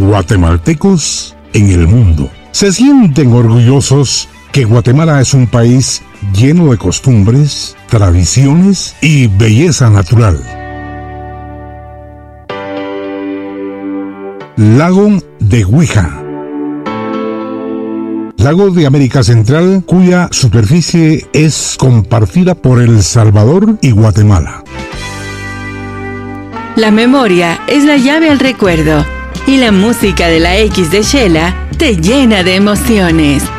guatemaltecos en el mundo. Se sienten orgullosos que Guatemala es un país lleno de costumbres, tradiciones y belleza natural. Lago de Huija. Lago de América Central, cuya superficie es compartida por El Salvador y Guatemala. La memoria es la llave al recuerdo y la música de la X de Shela te llena de emociones.